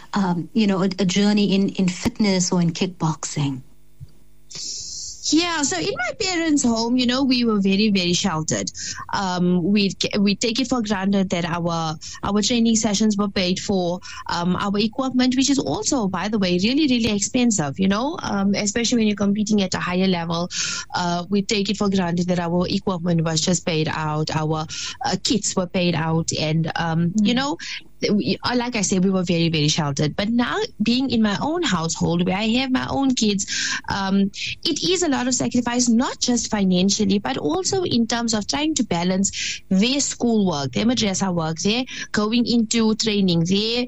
a journey in fitness or in kickboxing? Yeah, so in my parents' home, we were very, very sheltered. We take it for granted that our training sessions were paid for. Our equipment, which is also, by the way, really, really expensive, especially when you're competing at a higher level. We take it for granted that our equipment was just paid out, our kits were paid out, and, like I said, we were very, very sheltered. But now, being in my own household where I have my own kids, it is a lot of sacrifice, not just financially, but also in terms of trying to balance their schoolwork, their madrasa work, their going into training,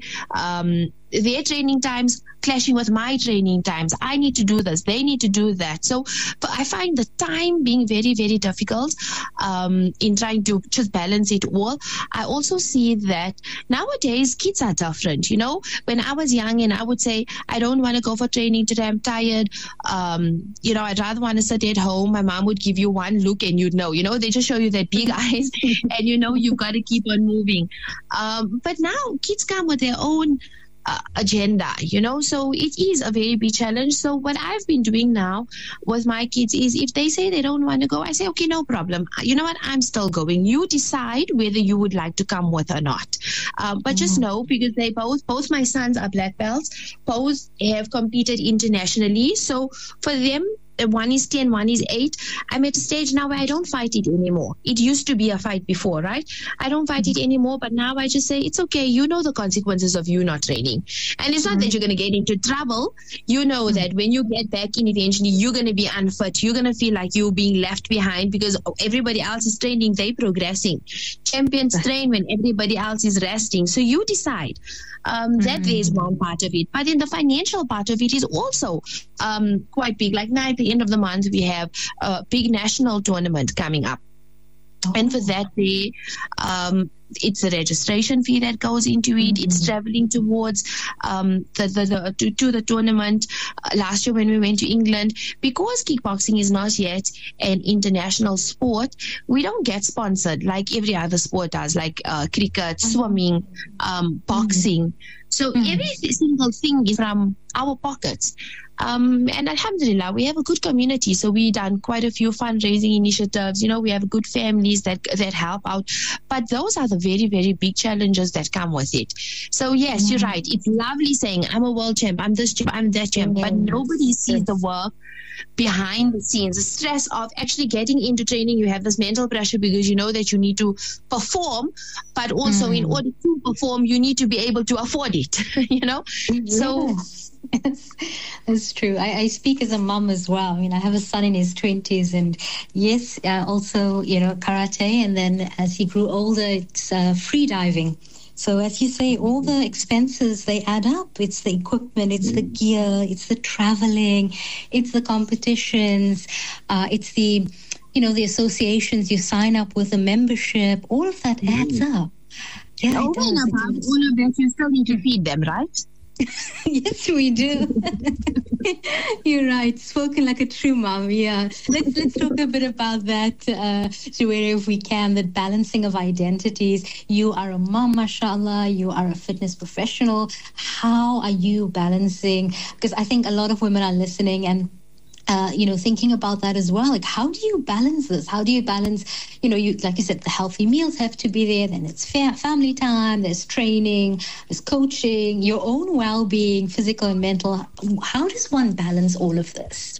their training times clashing with my training times. I need to do this, they need to do that. So I find the time being very, very difficult in trying to just balance it all. I also see that nowadays kids are different. When I was young and I would say, I don't want to go for training today, I'm tired. I'd rather want to sit at home. My mom would give you one look and you'd know, they just show you their big eyes and you've got to keep on moving. But now kids come with their own agenda, so it is a very big challenge. So what I've been doing now with my kids is, if they say they don't want to go, I say, okay, no problem. You know what? I'm still going. You decide whether you would like to come with or not. But just know, because they both my sons are black belts, both have competed internationally. So for them, one is 10, one is 8. I'm at a stage now where I don't fight it anymore. It used to be a fight before, right? I don't fight it anymore, but now I just say, it's okay. You know the consequences of you not training. And it's not that you're going to get into trouble. You know that when you get back in, eventually you're going to be unfit. You're going to feel like you're being left behind because everybody else is training. They're progressing. Champions train when everybody else is resting. So you decide. That is one part of it. But then the financial part of it is also quite big. Like now at the end of the month, we have a big national tournament coming up. And for that, it's a registration fee that goes into it. It's traveling towards to the tournament. Last year when we went to England, because kickboxing is not yet an international sport, we don't get sponsored like every other sport does, like cricket, swimming, boxing. So every single thing is from our pockets. And alhamdulillah, we have a good community. So we've done quite a few fundraising initiatives. We have good families that help out. But those are the very, very big challenges that come with it. So yes, you're right. It's lovely saying, I'm a world champ, I'm this champ, I'm that champ. But nobody sees the work behind the scenes, the stress of actually getting into training. You have this mental pressure because you know that you need to perform, but also in order to perform, you need to be able to afford it, So yes, that's true. I speak as a mom as well. I have a son in his 20s, and yes, also, karate. And then as he grew older, it's free diving. So as you say, all the expenses, they add up. It's the equipment, it's the gear, it's the traveling, it's the competitions, it's the, the associations you sign up with, a membership. All of that adds up. Yeah, all of that, you still need to feed them, right? Yes, we do. You're right. Spoken like a true mom. Yeah. Let's talk a bit about that, Juwaira, if we can, that balancing of identities. You are a mom, mashallah. You are a fitness professional. How are you balancing? Because I think a lot of women are listening and thinking about that as well. Like, how do you balance this? How do you balance, like you said, the healthy meals have to be there. Then it's family time, there's training, there's coaching, your own well-being, physical and mental. How does one balance all of this?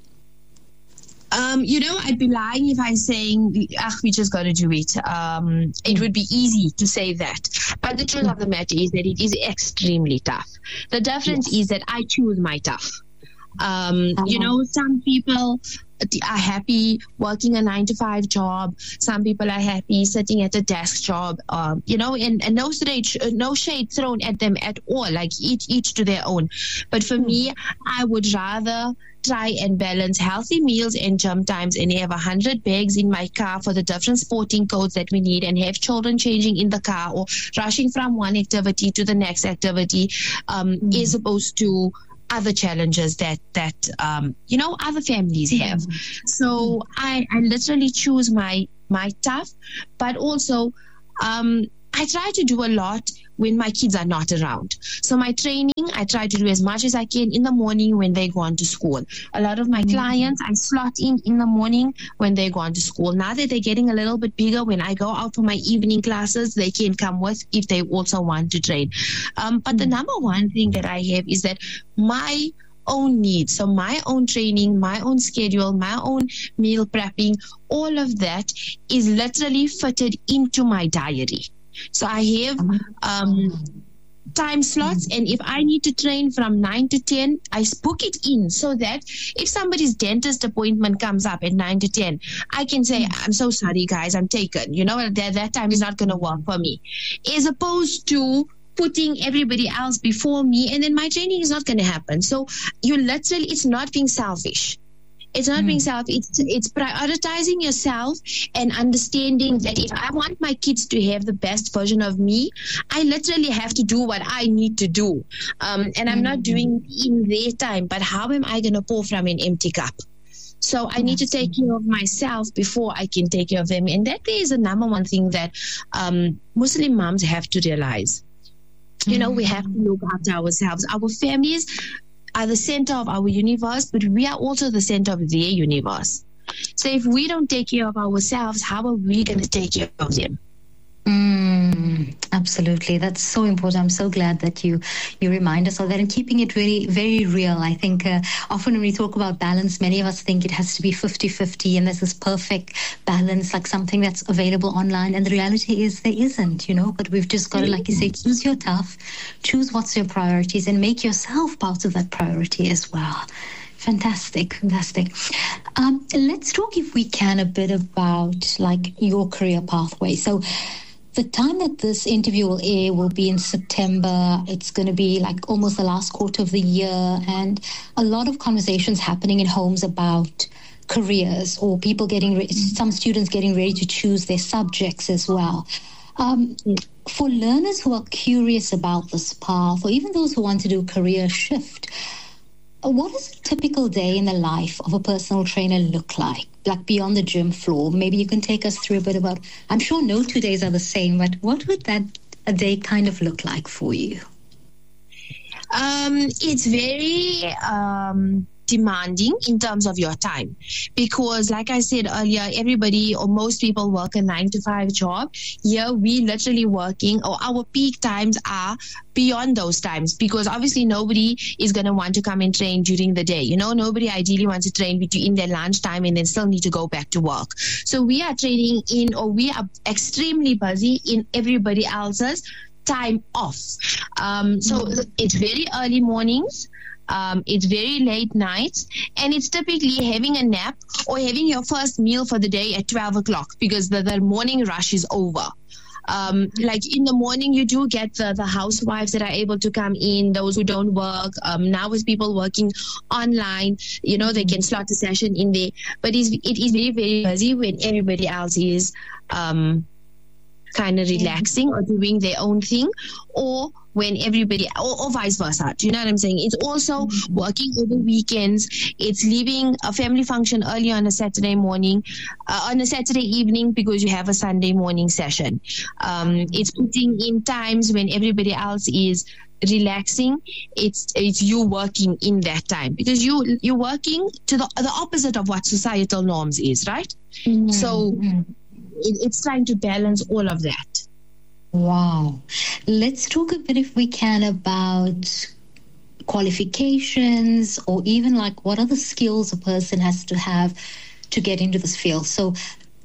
I'd be lying if I'm saying, we just got to do it. It would be easy to say that. But the truth of the matter is that it is extremely tough. The difference is that I choose my tough. Some people are happy working a 9-to-5 job. Some people are happy sitting at a desk job, and no shade thrown at them at all, like each to their own. But for me, I would rather try and balance healthy meals and gym times and have 100 bags in my car for the different sporting codes that we need, and have children changing in the car or rushing from one activity to the next activity, as opposed to other challenges that other families have. So I literally choose my tough, but also I try to do a lot when my kids are not around. So my training, I try to do as much as I can in the morning when they go on to school. A lot of my clients, I slot in the morning when they go on to school. Now that they're getting a little bit bigger, when I go out for my evening classes, they can come with if they also want to train. But the number one thing that I have is that my own needs, so my own training, my own schedule, my own meal prepping, all of that is literally fitted into my diary. So I have time slots, and if I need to train from 9 to 10, I book it in so that if somebody's dentist appointment comes up at 9 to 10, I can say, I'm so sorry guys, I'm taken. You know, that time is not going to work for me. As opposed to putting everybody else before me, and then my training is not going to happen. So you literally, it's not being selfish. It's not being selfish. It's prioritizing yourself and understanding that if I want my kids to have the best version of me, I literally have to do what I need to do. And I'm not doing it in their time, but how am I going to pour from an empty cup? So I need to take care of myself before I can take care of them. And that is the number one thing that Muslim moms have to realize. You know, we have to look after ourselves. Our families are the center of our universe, but we are also the center of their universe. So if we don't take care of ourselves, how are we going to take care of them? Absolutely. That's so important. I'm so glad that you remind us of that and keeping it very, very real. I think often when we talk about balance, many of us think it has to be 50-50 and there's this perfect balance, like something that's available online. And the reality is there isn't, you know, but we've just got to, like you say, choose your tough, choose what's your priorities and make yourself part of that priority as well. Fantastic. Let's talk, if we can, a bit about like your career pathway. So the time that this interview will air will be in September. It's going to be like almost the last quarter of the year, and a lot of conversations happening in homes about careers or people getting some students getting ready to choose their subjects as well. For learners who are curious about this path, or even those who want to do a career shift, what does a typical day in the life of a personal trainer look like beyond the gym floor? Maybe you can take us through a bit about, I'm sure no 2 days are the same, but what would that a day kind of look like for you? It's very demanding in terms of your time, because like I said earlier, everybody or most people work a 9-to-5 job. Here we literally working, or our peak times are beyond those times, because obviously nobody is going to want to come and train during the day. You know, nobody ideally wants to train between their lunchtime and then still need to go back to work. So we are training in, or we are extremely busy in everybody else's time off. So it's very early mornings. It's very late nights, and it's typically having a nap or having your first meal for the day at 12 o'clock because the morning rush is over. Like in the morning, you do get the housewives that are able to come in, those who don't work. Now with people working online, you know, they can slot a session in there. But it is very, very busy when everybody else is kind of relaxing or doing their own thing, or when everybody, or vice versa. Do you know what I'm saying? It's also working over weekends. It's leaving a family function early on a Saturday morning, on a Saturday evening because you have a Sunday morning session. It's putting in times when everybody else is relaxing. It's you working in that time because you're working to the opposite of what societal norms is, right? So it's trying to balance all of that. Wow. Let's talk a bit, if we can, about qualifications, or even like what are the skills a person has to have to get into this field. So,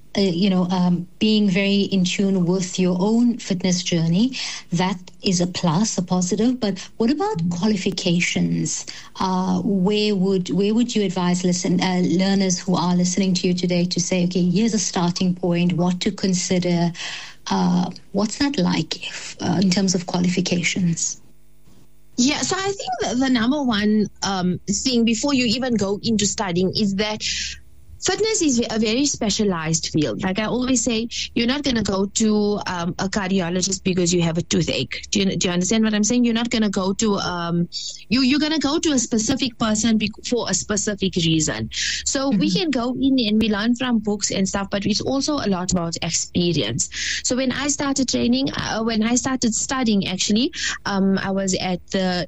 being very in tune with your own fitness journey, that is a plus, a positive. But what about qualifications? Where would you advise learners who are listening to you today to say, okay, here's a starting point, what to consider? What's that like in terms of qualifications? Yeah, so I think the number one thing before you even go into studying is that fitness is a very specialized field. Like I always say, you're not going to go to a cardiologist because you have a toothache. Do you understand what I'm saying? You're not going to go to you're going to go to a specific person for a specific reason. So we can go in and we learn from books and stuff, but it's also a lot about experience. So when I started training, when I started studying, actually, I was at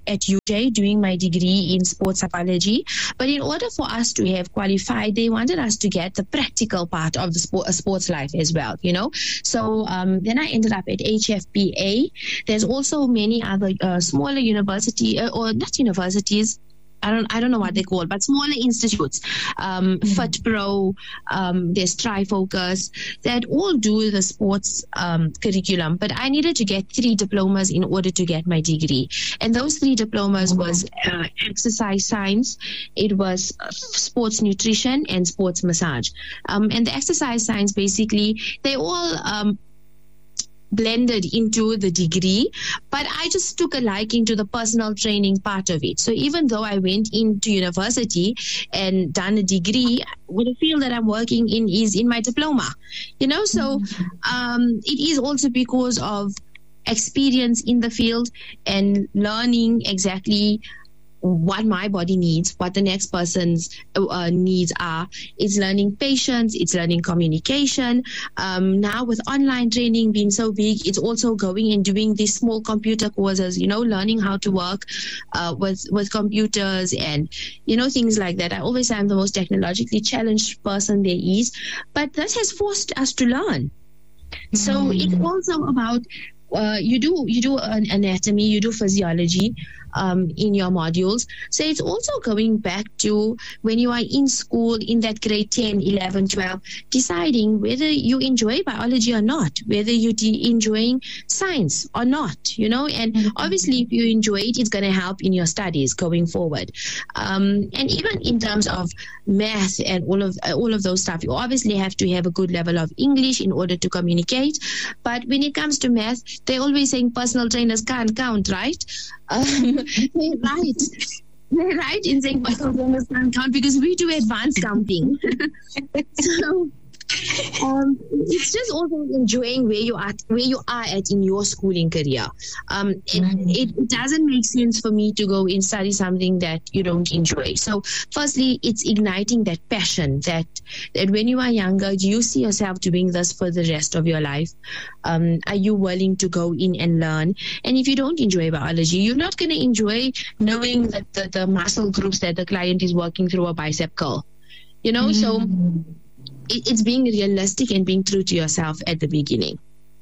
UJ doing my degree in sports psychology. But in order for us to have qualified, they wanted us to get the practical part of the sports life as well, So then I ended up at HFPA. There's also many other smaller university or not universities. I don't know what they're called, but smaller institutes, FitPro, there's Trifocus, that all do the sports curriculum. But I needed to get 3 diplomas in order to get my degree. And those 3 diplomas was exercise science, it was sports nutrition, and sports massage. And the exercise science, basically, they all blended into the degree, but I just took a liking to the personal training part of it. So even though I went into university and done a degree, with the field that I'm working in is in my diploma, So it is also because of experience in the field and learning exactly what my body needs, what the next person's needs are. It's learning patience, it's learning communication. Now with online training being so big, it's also going and doing these small computer courses, learning how to work with computers and, things like that. I always say I'm the most technologically challenged person there is, but that has forced us to learn. So it's also about you do an anatomy, you do physiology in your modules. So it's also going back to when you are in school in that grade 10, 11, 12, deciding whether you enjoy biology or not, whether you're enjoying science or not, and obviously if you enjoy it, it's going to help in your studies going forward. And even in terms of math and all of those stuff, you obviously have to have a good level of English in order to communicate. But when it comes to math, they're always saying personal trainers can't count, right? They're right. They're right in saying personal trainers can't count because we do advanced counting. So it's just also enjoying where you are at in your schooling career. It doesn't make sense for me to go and study something that you don't enjoy. So firstly, it's igniting that passion that when you are younger, do you see yourself doing this for the rest of your life? Are you willing to go in and learn? And if you don't enjoy biology, you're not going to enjoy knowing that the muscle groups that the client is working through a bicep curl. So it's being realistic and being true to yourself at the beginning.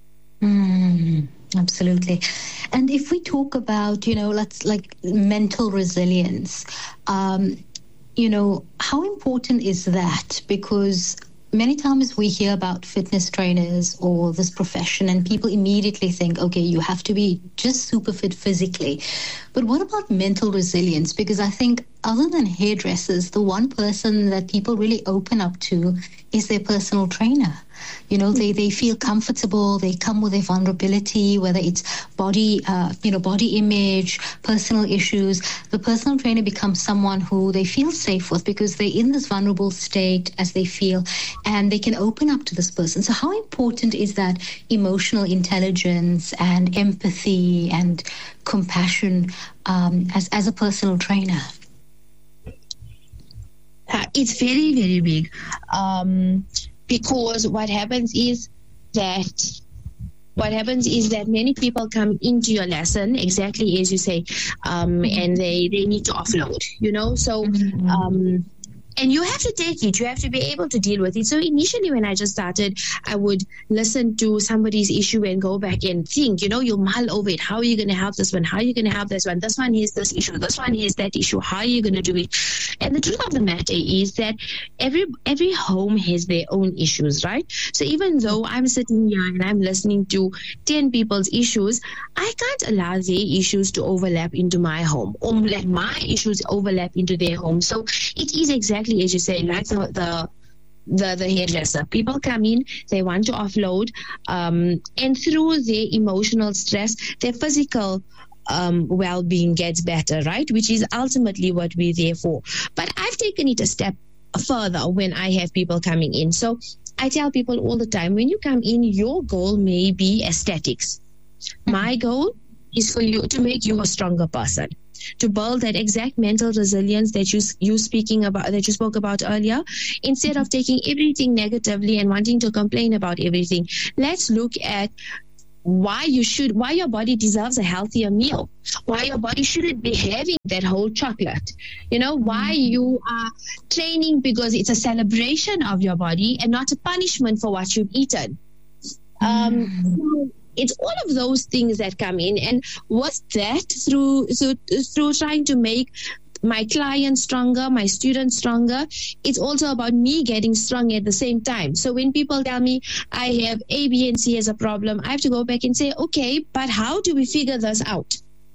Absolutely. And if we talk about, let's like mental resilience, how important is that? Because many times we hear about fitness trainers or this profession and people immediately think, okay, you have to be just super fit physically. But what about mental resilience? Because I think other than hairdressers, the one person that people really open up to is their personal trainer. They feel comfortable. They come with their vulnerability, whether it's body image, personal issues. The personal trainer becomes someone who they feel safe with because they're in this vulnerable state as they feel, and they can open up to this person. So how important is that emotional intelligence and empathy and compassion as a personal trainer? It's very, very big. Because what happens is that many people come into your lesson exactly as you say, and they need to offload, so and you have to take it. You have to be able to deal with it. So initially when I just started, I would listen to somebody's issue and go back and think, you'll mull over it. How are you going to help this one? How are you going to help this one? This one has this issue. This one has that issue. How are you going to do it? And the truth of the matter is that every home has their own issues, right? So even though I'm sitting here and I'm listening to 10 people's issues, I can't allow their issues to overlap into my home or let my issues overlap into their home. So it is exactly as you say, like the hairdresser. People come in, they want to offload, and through their emotional stress, their physical well-being gets better, right? Which is ultimately what we're there for. But I've taken it a step further when I have people coming in. So I tell people all the time, when you come in, your goal may be aesthetics. My goal is for you to make you a stronger person, to build that exact mental resilience that you spoke about earlier. Instead of taking everything negatively and wanting to complain about everything, let's look at why your body deserves a healthier meal, why your body shouldn't be having that whole chocolate, why you are training because it's a celebration of your body and not a punishment for what you've eaten. So it's all of those things that come in, and with that, through trying to make my clients stronger, my students stronger, it's also about me getting strong at the same time. So when people tell me I have A, B, and C as a problem, I have to go back and say, okay, but how do we figure this out?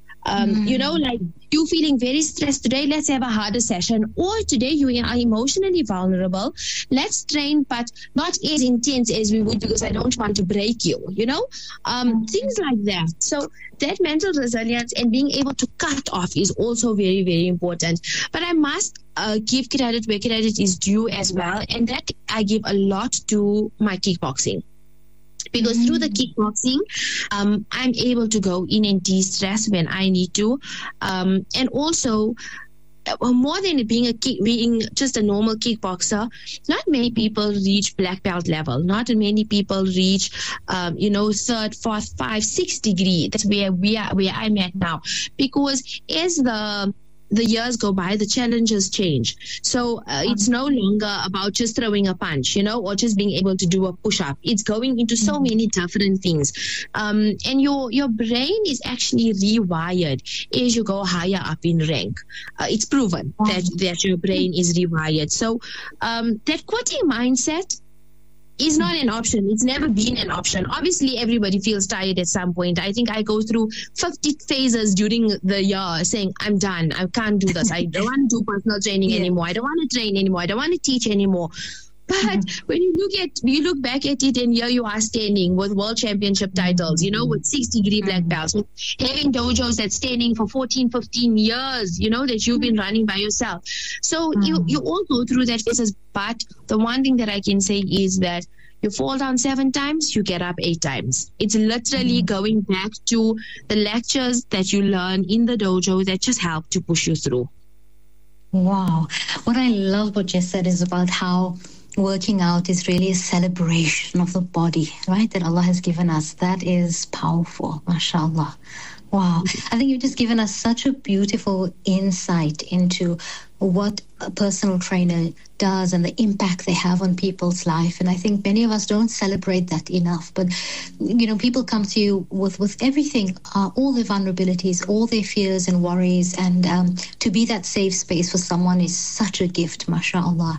Like you feeling very stressed today, let's have a harder session. Or today you are emotionally vulnerable, let's train, but not as intense as we would because I don't want to break you, things like that. So that mental resilience and being able to cut off is also very, very important. But I must give credit where credit is due as well. And that I give a lot to my kickboxing. Because through the kickboxing, I'm able to go in and de-stress when I need to. And also, more than being just a normal kickboxer, not many people reach black belt level. Not many people reach, 3rd, 4th, 5th, 6th degree. That's where I'm at now. Because as the years go by, the challenges change. So it's no longer about just throwing a punch, or just being able to do a push-up. It's going into so many different things. And your brain is actually rewired as you go higher up in rank. It's proven that your brain is rewired. So that quitting mindset is not an option. It's never been an option. Obviously, everybody feels tired at some point. I think I go through 50 phases during the year saying, I'm done. I can't do this. I don't want to do personal training anymore. I don't want to train anymore. I don't want to teach anymore. But when you look back at it, and here you are standing with world championship titles, with 6th-degree black belts, with having dojos that's standing for 14, 15 years, that you've been running by yourself. So you all go through that phases. But the one thing that I can say is that you fall down 7 times, you get up 8 times. It's literally going back to the lectures that you learn in the dojo that just help to push you through. Wow. What I love what you said is about how working out is really a celebration of the body, right? That Allah has given us. That is powerful, mashallah. Wow. I think you've just given us such a beautiful insight into what a personal trainer does and the impact they have on people's life. And I think many of us don't celebrate that enough. But, people come to you with everything, all their vulnerabilities, all their fears and worries. And to be that safe space for someone is such a gift, mashallah.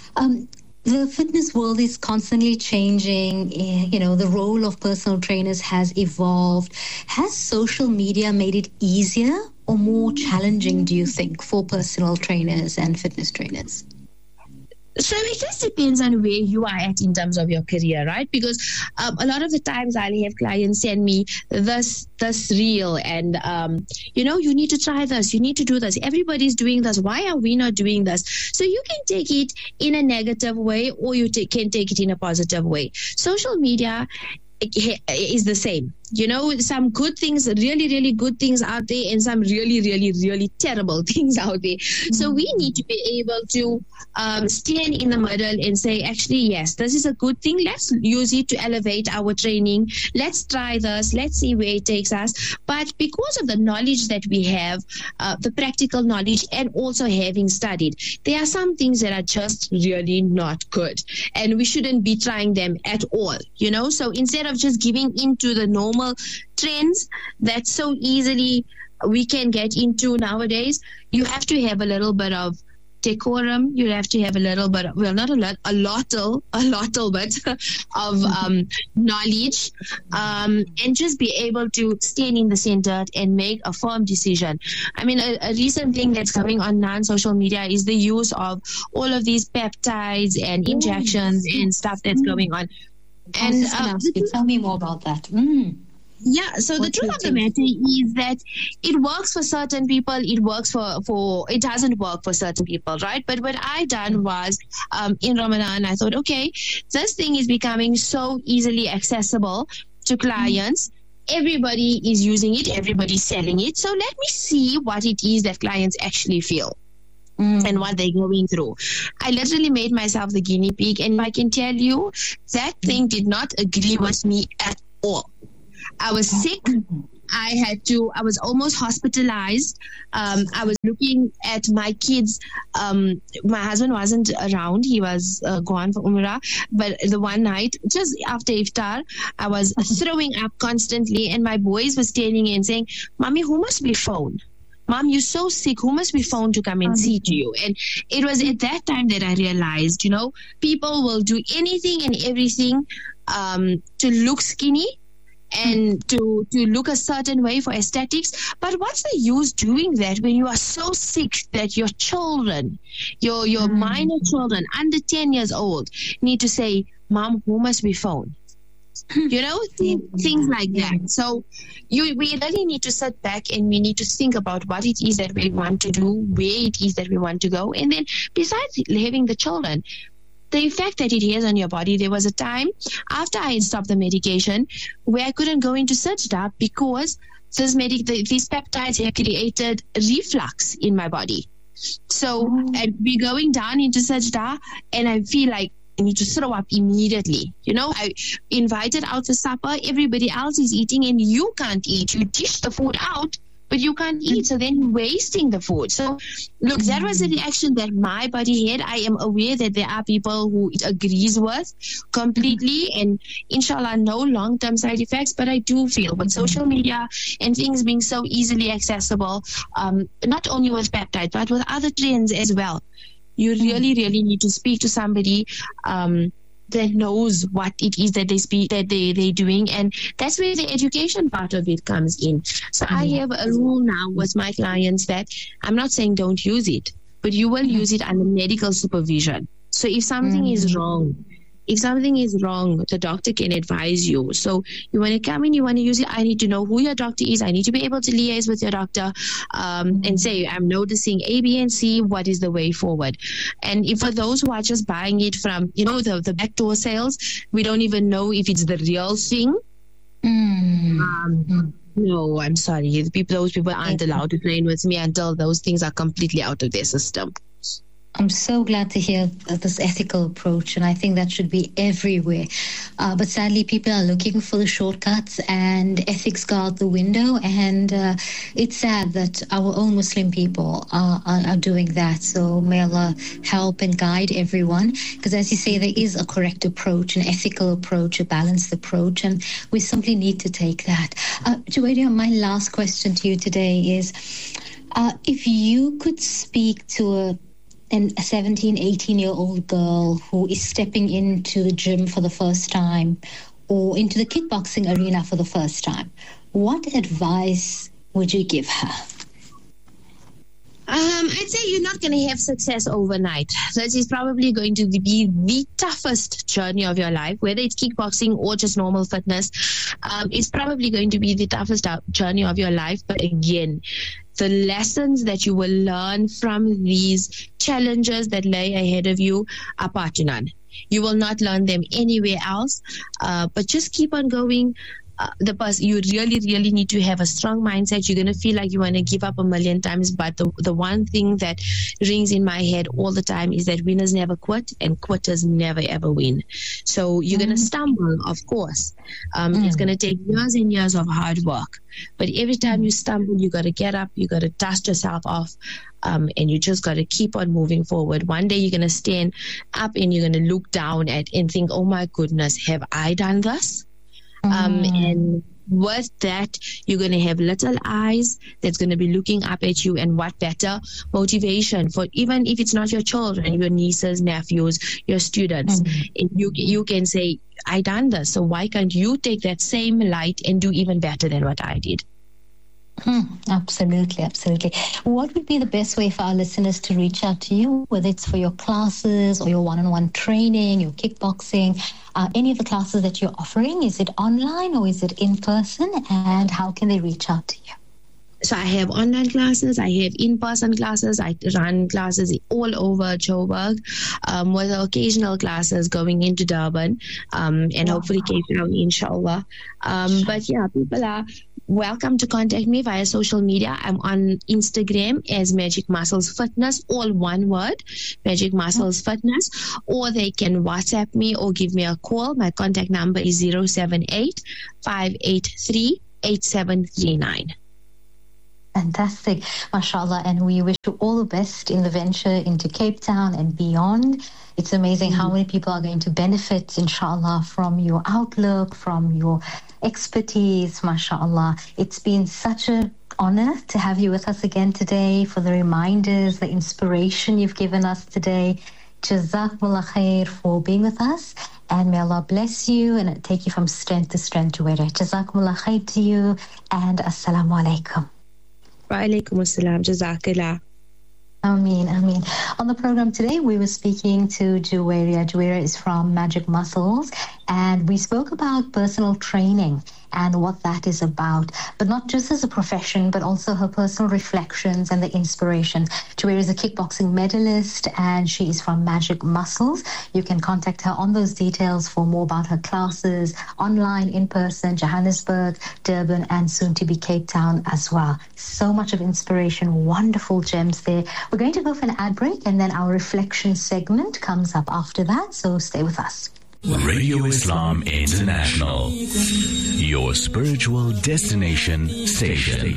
The fitness world is constantly changing. The role of personal trainers has evolved. Has social media made it easier or more challenging, do you think, for personal trainers and fitness trainers? So it just depends on where you are at in terms of your career, right? Because a lot of the times I'll have clients send me this reel and, you need to try this, you need to do this. Everybody's doing this. Why are we not doing this? So you can take it in a negative way or you can take it in a positive way. Social media is the same. Some good things, really, really good things out there, and some really, really, really terrible things out there. So we need to be able to stand in the middle and say, actually, yes, this is a good thing. Let's use it to elevate our training. Let's try this. Let's see where it takes us. But because of the knowledge that we have, the practical knowledge, and also having studied, there are some things that are just really not good. And we shouldn't be trying them at all, So instead of just giving into the normal trends that so easily we can get into nowadays, you have to have a little bit of decorum. You have to have a little bit, not a lot, a little bit of knowledge, and just be able to stand in the center and make a firm decision. I mean, a recent thing that's coming on non-social media is the use of all of these peptides and injections and stuff that's going on. And tell me more about that. Yeah, so the truth of the matter is that it works for certain people, it doesn't work for certain people, right? But what I done was, in Ramadan, I thought, okay, this thing is becoming so easily accessible to clients. Everybody is using it, everybody's selling it. So let me see what it is that clients actually feel. And what they're going through. I literally made myself the guinea pig, and I can tell you that thing did not agree with me at all. I was sick. I was almost hospitalized. I was looking at my kids. My husband wasn't around. He was gone for Umrah. But the one night, just after iftar, I was throwing up constantly, and my boys were standing and saying, "Mommy, who must be phone? Mom, you're so sick. Who must be phone to come and see to you?" And it was at that time that I realized, people will do anything and everything to look skinny and to look a certain way for aesthetics. But what's the use doing that when you are so sick that your children, your minor children under 10 years old need to say, "Mom, who must be phone?" Things like that. So we really need to sit back and we need to think about what it is that we want to do, where it is that we want to go. And then besides having the children, the effect that it has on your body. There was a time after I had stopped the medication where I couldn't go into Sajda because these peptides have created reflux in my body. So I'd be going down into Sajda and I feel like I need to throw up immediately. I invited out for supper. Everybody else is eating and you can't eat. You dish the food out, but you can't eat. So then you're wasting the food. So look, that was the reaction that my body had. I am aware that there are people who it agrees with completely and inshallah no long-term side effects. But I do feel with social media and things being so easily accessible, not only with peptides, but with other trends as well, you really, really need to speak to somebody that knows what it is that they're doing, and that's where the education part of it comes in. So I have a rule now with my clients that I'm not saying don't use it, but you will use it under medical supervision. So if something is wrong, the doctor can advise you. So you want to come in, you want to use it, I need to know who your doctor is. I need to be able to liaise with your doctor and say, I'm noticing A, B, and C. What is the way forward? And if for those who are just buying it from, the backdoor sales, we don't even know if it's the real thing. No, I'm sorry. Those people aren't allowed to train with me until those things are completely out of their system. I'm so glad to hear this ethical approach, and I think that should be everywhere. But sadly, people are looking for the shortcuts, and ethics go out the window. And it's sad that our own Muslim people are doing that. So may Allah help and guide everyone, because as you say, there is a correct approach, an ethical approach, a balanced approach, and we simply need to take that. Juwairiya, my last question to you today is, if you could speak to a 17, 18-year-old girl who is stepping into the gym for the first time or into the kickboxing arena for the first time, what advice would you give her? I'd say you're not going to have success overnight. This is probably going to be the toughest journey of your life, whether it's kickboxing or just normal fitness. It's probably going to be the toughest journey of your life. But again, the lessons that you will learn from these challenges that lay ahead of you are part to none. You will not learn them anywhere else, but just keep on going. You really, really need to have a strong mindset. You're going to feel like you want to give up a million times, but the one thing that rings in my head all the time is that winners never quit and quitters never ever win. So you're going to stumble, of course. It's going to take years and years of hard work, but every time you stumble, you got to get up, you got to dust yourself off, and you just got to keep on moving forward. One day you're going to stand up and you're going to look down at and think, oh my goodness, have I done this? And with that, you're going to have little eyes that's going to be looking up at you, and what better motivation for, even if it's not your children, your nieces, nephews, your students. And you can say, I done this, so why can't you take that same light and do even better than what I did? Absolutely, absolutely. What would be the best way for our listeners to reach out to you, whether it's for your classes or your one-on-one training, your kickboxing, any of the classes that you're offering? Is it online or is it in person? And how can they reach out to you? So I have online classes, I have in-person classes, I run classes all over Joburg, with occasional classes going into Durban, and hopefully Cape Town, inshallah. But yeah, people are welcome to contact me via social media. I'm on Instagram as Magic Muscles Fitness, all one word, Magic Muscles Fitness, or they can WhatsApp me or give me a call. My contact number is 078-583-8739. Fantastic, mashallah, and we wish you all the best in the venture into Cape Town and beyond. It's amazing how many people are going to benefit, inshallah, from your outlook, from your expertise, mashallah. It's been such an honor to have you with us again today, for the reminders, the inspiration you've given us today. Jazakumullah khair for being with us, and may Allah bless you and take you from strength to strength, Juwaira. Jazakumullah khair to you, and assalamu alaikum. Wa alaikum assalam. Jazakallah. Ameen, ameen. On the program today, we were speaking to Juwaira. Juwaira is from Magic Muscles, and we spoke about personal training and what that is about, but not just as a profession, but also her personal reflections and the inspiration. Juwaira is a kickboxing medalist, and she is from Magic Muscles. You can contact her on those details for more about her classes, online, in person, Johannesburg, Durban, and soon to be Cape Town as well. So much of inspiration, wonderful gems there. We're going to go for an ad break, and then our reflection segment comes up after that, so stay with us. Radio Islam International, your spiritual destination station.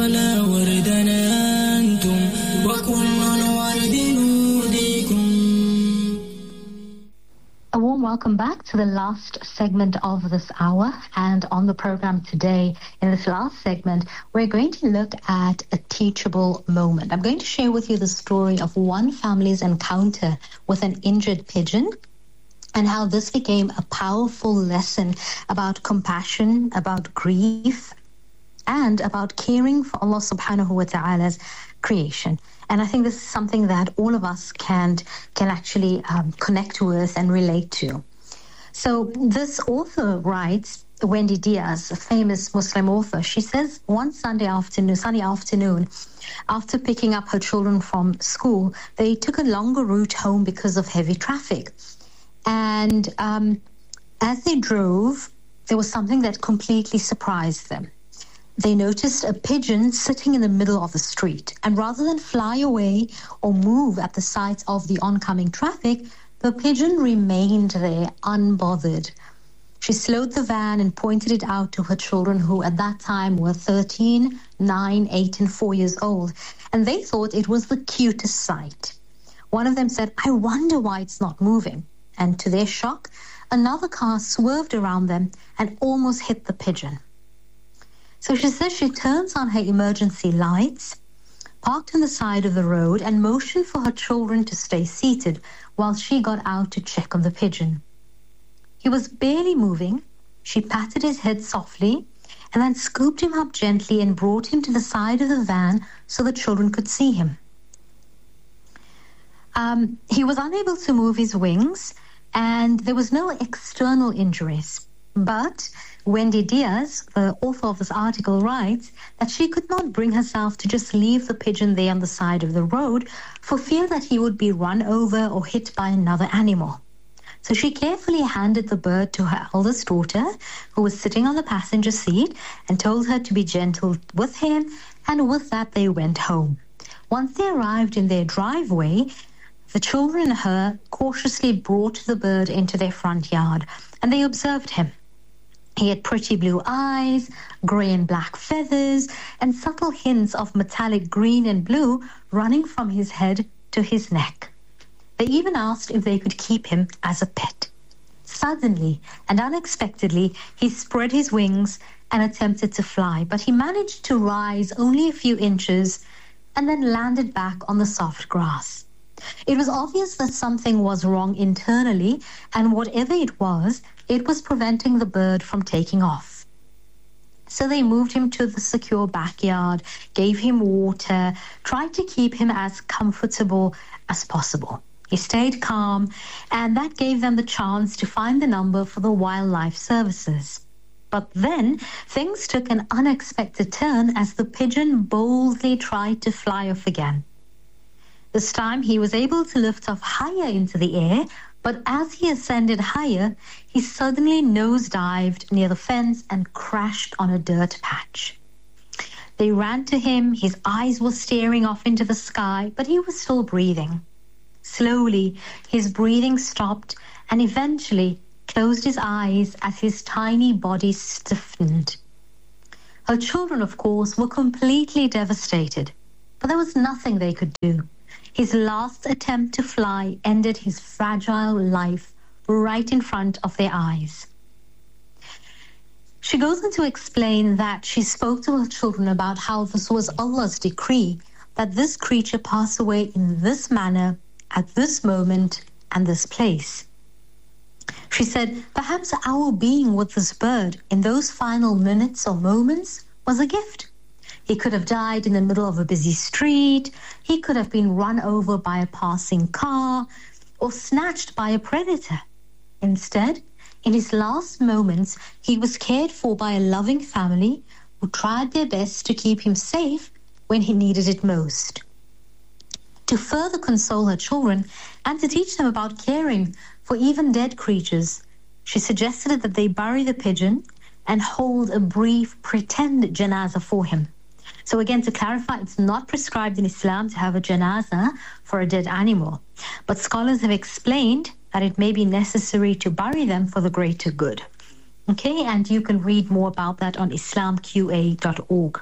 A warm welcome back to the last segment of this hour. And on the program today, in this last segment, we're going to look at a teachable moment. I'm going to share with you the story of one family's encounter with an injured pigeon, and how this became a powerful lesson about compassion, about grief, and about caring for Allah subhanahu wa ta'ala's creation. And I think this is something that all of us can actually connect with and relate to. So this author writes, Wendy Diaz, a famous Muslim author, she says one sunny afternoon, after picking up her children from school, they took a longer route home because of heavy traffic. And as they drove, there was something that completely surprised them. They noticed a pigeon sitting in the middle of the street, and rather than fly away or move at the sight of the oncoming traffic, the pigeon remained there unbothered. She slowed the van and pointed it out to her children, who at that time were 13, 9, 8, and 4 years old, and they thought it was the cutest sight. One of them said, "I wonder why it's not moving." And to their shock, another car swerved around them and almost hit the pigeon. So she says she turns on her emergency lights, parked on the side of the road, and motioned for her children to stay seated while she got out to check on the pigeon. He was barely moving. She patted his head softly and then scooped him up gently and brought him to the side of the van so the children could see him. He was unable to move his wings, and there was no external injuries. But Wendy Diaz, the author of this article, writes that she could not bring herself to just leave the pigeon there on the side of the road for fear that he would be run over or hit by another animal. So she carefully handed the bird to her eldest daughter, who was sitting on the passenger seat, and told her to be gentle with him, and with that they went home. Once they arrived in their driveway, the children and her cautiously brought the bird into their front yard, and they observed him. He had pretty blue eyes, grey and black feathers, and subtle hints of metallic green and blue running from his head to his neck. They even asked if they could keep him as a pet. Suddenly and unexpectedly, he spread his wings and attempted to fly, but he managed to rise only a few inches and then landed back on the soft grass. It was obvious that something was wrong internally, and whatever it was preventing the bird from taking off. So they moved him to the secure backyard, gave him water, tried to keep him as comfortable as possible. He stayed calm, and that gave them the chance to find the number for the wildlife services. But then things took an unexpected turn as the pigeon boldly tried to fly off again. This time he was able to lift off higher into the air, but as he ascended higher, he suddenly nosedived near the fence and crashed on a dirt patch. They ran to him, his eyes were staring off into the sky, but he was still breathing. Slowly, his breathing stopped and eventually closed his eyes as his tiny body stiffened. Her children, of course, were completely devastated, but there was nothing they could do. His last attempt to fly ended his fragile life right in front of their eyes. She goes on to explain that she spoke to her children about how this was Allah's decree, that this creature pass away in this manner, at this moment, and this place. She said, perhaps our being with this bird in those final minutes or moments was a gift. He could have died in the middle of a busy street. He could have been run over by a passing car or snatched by a predator. Instead, in his last moments, he was cared for by a loving family who tried their best to keep him safe when he needed it most. To further console her children and to teach them about caring for even dead creatures, she suggested that they bury the pigeon and hold a brief pretend janazah for him. So again, to clarify, it's not prescribed in Islam to have a janazah for a dead animal. But scholars have explained that it may be necessary to bury them for the greater good. Okay, and you can read more about that on islamqa.org.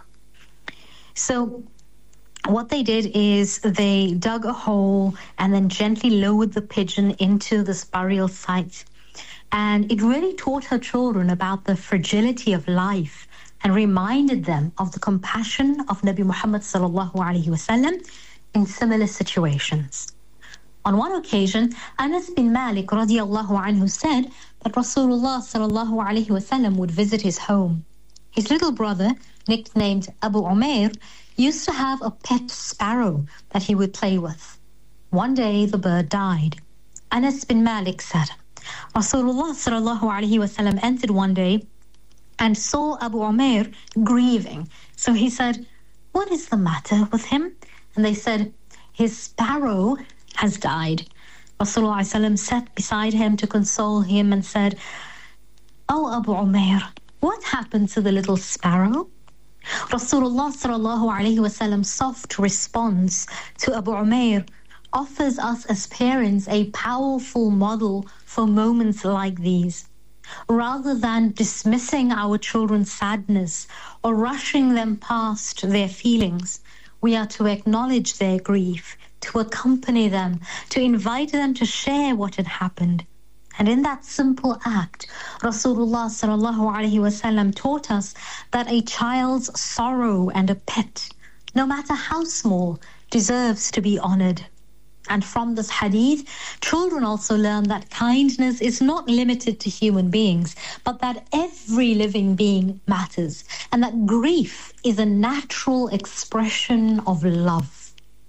So what they did is they dug a hole and then gently lowered the pigeon into this burial site. And it really taught her children about the fragility of life and reminded them of the compassion of Nabi Muhammad sallallahu alaihi wasallam in similar situations. On one occasion, Anas bin Malik radiallahu anhu said that Rasulullah sallallahu alaihi wasallam would visit his home. His little brother, nicknamed Abu Umair, used to have a pet sparrow that he would play with. One day, the bird died. Anas bin Malik said, Rasulullah sallallahu alaihi wasallam entered one day and saw Abu Umair grieving. So he said, what is the matter with him? And they said, his sparrow has died. Rasulullah ﷺ sat beside him to console him and said, oh Abu Umair, what happened to the little sparrow? Rasulullah ﷺ's soft response to Abu Umair offers us as parents a powerful model for moments like these. Rather than dismissing our children's sadness or rushing them past their feelings, we are to acknowledge their grief, to accompany them, to invite them to share what had happened. And in that simple act, Rasulullah sallallahu alaihi wasallam taught us that a child's sorrow and a pet, no matter how small, deserves to be honored. And from this hadith, children also learn that kindness is not limited to human beings, but that every living being matters, and that grief is a natural expression of love.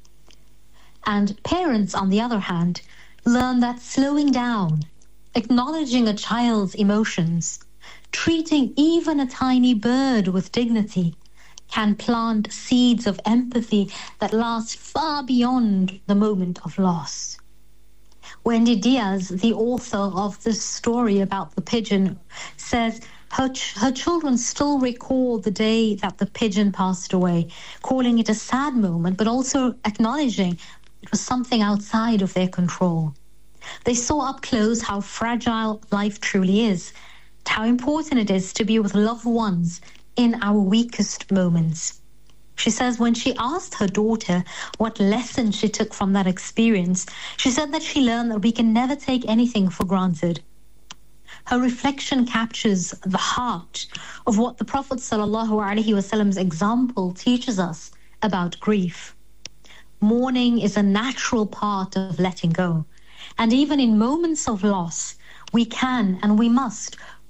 And parents, on the other hand, learn that slowing down, acknowledging a child's emotions, treating even a tiny bird with dignity, can plant seeds of empathy that last far beyond the moment of loss. Wendy Diaz, the author of this story about the pigeon, says her children still recall the day that the pigeon passed away, calling it a sad moment, but also acknowledging it was something outside of their control. They saw up close how fragile life truly is, how important it is to be with loved ones in our weakest moments. She says when she asked her daughter what lesson she took from that experience, she said that she learned that we can never take anything for granted. Her reflection captures the heart of what the Prophet ﷺ's example teaches us about grief. Mourning is a natural part of letting go. And even in moments of loss, we can and we must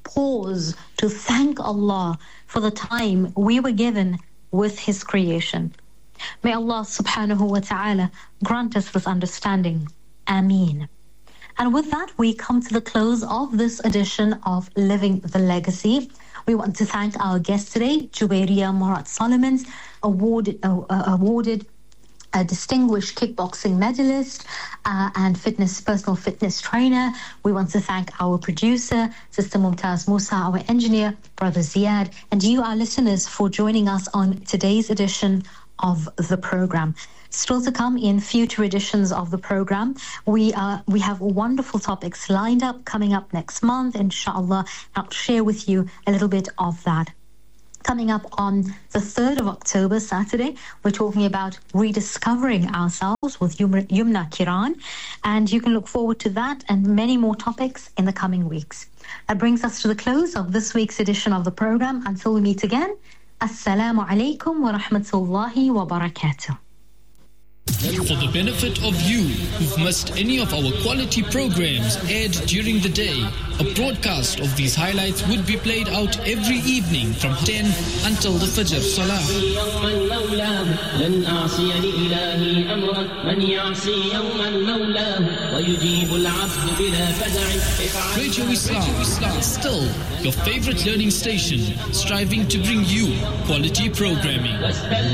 pause to thank Allah for the time we were given with His creation. May Allah subhanahu wa ta'ala grant us this understanding. Ameen. And with that, we come to the close of this edition of Living the Legacy. We want to thank our guest today, Juwairiya Murad Solomons, awarded a distinguished kickboxing medalist and personal fitness trainer. We want to thank our producer, Sister Mumtaz Musa, our engineer, Brother Ziad, and you, our listeners, for joining us on today's edition of the program. Still to come in future editions of the program, we have wonderful topics lined up coming up next month, inshallah. I'll share with you a little bit of that. Coming up on the 3rd of October, Saturday, we're talking about rediscovering ourselves with Yumna Kiran, and you can look forward to that and many more topics in the coming weeks. That brings us to the close of this week's edition of the program. Until we meet again, Assalamu alaikum wa rahmatullahi wa barakatuh. For the benefit of you who've missed any of our quality programs aired during the day, a broadcast of these highlights would be played out every evening from 10 until the Fajr Salah. Radio Islam, still your favorite learning station, striving to bring you quality programming.